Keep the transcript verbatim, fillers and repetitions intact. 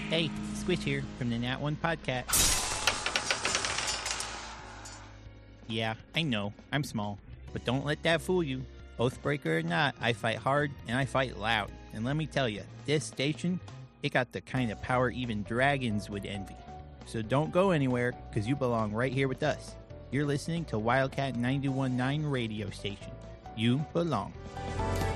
Hey, Squish here from the Nat One Podcast. Yeah, I know, I'm small, but don't let that fool you. Oathbreaker or not, I fight hard and I fight loud. And let me tell you, this station, it got the kind of power even dragons would envy. So don't go anywhere, because you belong right here with us. You're listening to Wildcat ninety-one point nine radio station. You belong.